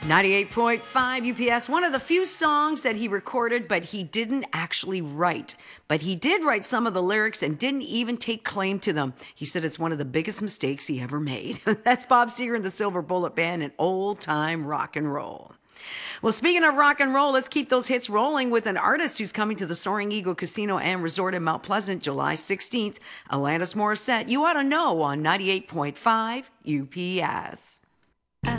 98.5 UPS, one of the few songs that he recorded, but he didn't actually write. But he did write some of the lyrics and didn't even take claim to them. He said it's one of the biggest mistakes he ever made. That's Bob Seger and the Silver Bullet Band and old time rock and roll. Well, speaking of rock and roll, let's keep those hits rolling with an artist who's coming to the Soaring Eagle Casino and Resort in Mount Pleasant July 16th. Alanis Morissette, you ought to know on 98.5 UPS.